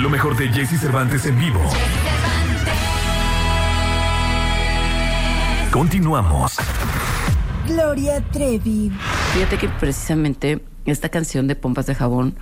Lo mejor de Jesse Cervantes en vivo. Continuamos. Gloria Trevi. Fíjate que precisamente esta canción de Pompas de Jabón,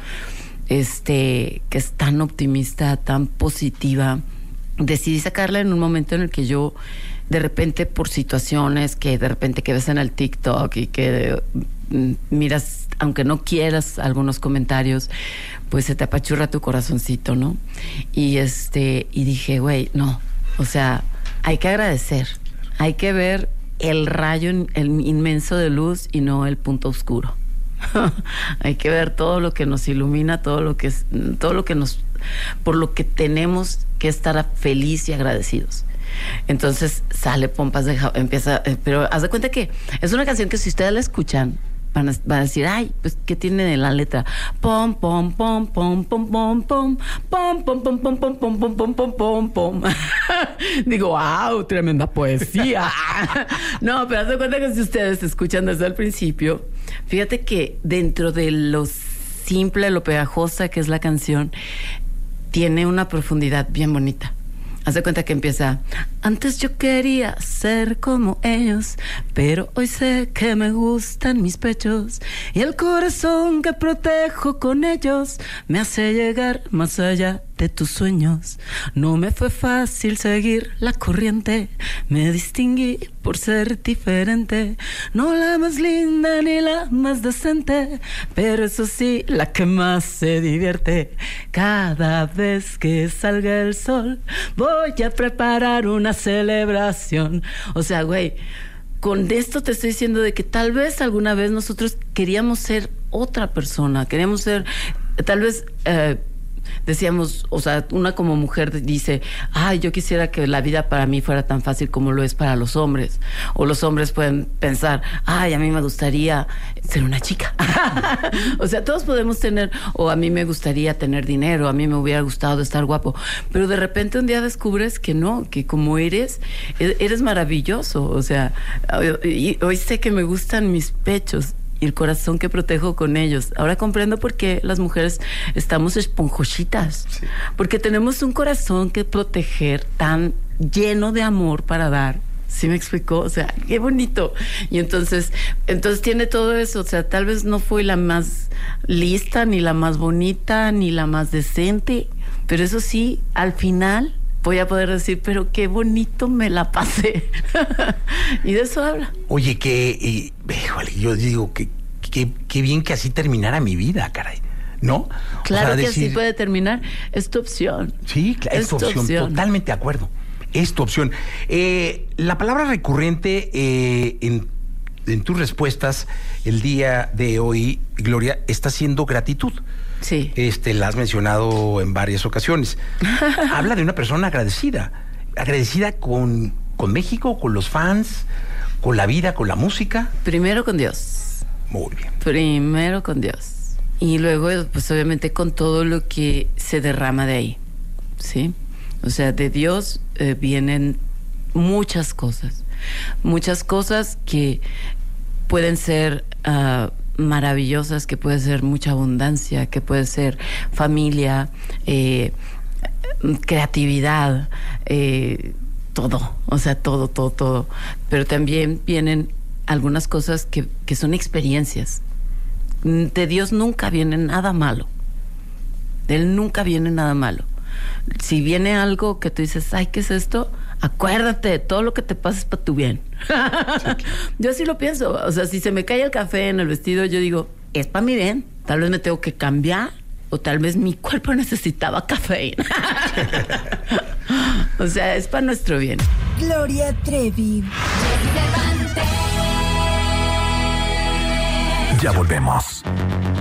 que es tan optimista, tan positiva, decidí sacarla en un momento en el que yo, de repente, por situaciones que de repente que ves en el TikTok y que miras, aunque no quieras, algunos comentarios, pues se te apachurra tu corazoncito, ¿no? Y dije, güey, no, o sea, hay que agradecer, hay que ver el rayo, el inmenso de luz y no el punto oscuro. Hay que ver todo lo que nos ilumina, todo lo que por lo que tenemos que estar feliz y agradecidos. Entonces sale Pompas de Jabón, empieza, pero haz de cuenta que es una canción que si ustedes la escuchan van a decir, ay, pues ¿qué tiene de la letra? Pom pom pom pom pom pom pom pom pom pom pom pom pom pom pom pom pom pom. Digo, wow, tremenda poesía. No, pero haz de cuenta que si ustedes escuchan desde el principio, fíjate que dentro de lo simple, lo pegajosa que es la canción, tiene una profundidad bien bonita. Haz de cuenta que empieza: antes yo quería ser como ellos, pero hoy sé que me gustan mis pechos, y el corazón que protejo con ellos me hace llegar más allá de tus sueños. No me fue fácil seguir la corriente, me distinguí por ser diferente, no la más linda ni la más decente, pero eso sí, la que más se divierte. Cada vez que salga el sol voy a preparar una celebración. O sea, güey, con esto te estoy diciendo de que tal vez alguna vez nosotros queríamos ser otra persona, queríamos ser, tal vez decíamos, o sea, una como mujer dice, ay, yo quisiera que la vida para mí fuera tan fácil como lo es para los hombres. O los hombres pueden pensar, ay, a mí me gustaría ser una chica. O sea, todos podemos tener, o a mí me gustaría tener dinero, a mí me hubiera gustado estar guapo. Pero de repente un día descubres que no, que como eres maravilloso. O sea, hoy sé que me gustan mis pechos y el corazón que protejo con ellos. Ahora comprendo por qué las mujeres estamos esponjositas. Sí. Porque tenemos un corazón que proteger tan lleno de amor para dar. ¿Sí me explicó? O sea, qué bonito. Y entonces tiene todo eso. O sea, tal vez no fue la más lista, ni la más bonita, ni la más decente. Pero eso sí, al final voy a poder decir, pero qué bonito me la pasé. Y de eso habla. Oye, híjole, yo digo que bien que así terminara mi vida, caray, ¿no? Claro, o sea, que así puede terminar. Es tu opción. Sí, es tu opción. Totalmente de acuerdo. Es tu opción. La palabra recurrente en tus respuestas el día de hoy, Gloria, está siendo gratitud. Sí. La has mencionado en varias ocasiones. Habla de una persona agradecida con México, con los fans, con la vida, con la música. Primero con Dios. Muy bien. Primero con Dios. Y luego, pues obviamente con todo lo que se derrama de ahí, ¿sí? O sea, de Dios vienen muchas cosas que pueden ser maravillosas, que puede ser mucha abundancia, que puede ser familia, creatividad, todo, o sea, todo. Pero también vienen algunas cosas que son experiencias. De Dios nunca viene nada malo. De Él nunca viene nada malo. Si viene algo que tú dices, ay, ¿qué es esto? Acuérdate, todo lo que te pasa es para tu bien. Sí. Yo así lo pienso. O sea, si se me cae el café en el vestido, yo digo, es para mi bien. Tal vez me tengo que cambiar, o tal vez mi cuerpo necesitaba cafeína. O sea, es para nuestro bien. Gloria Trevi. Ya volvemos.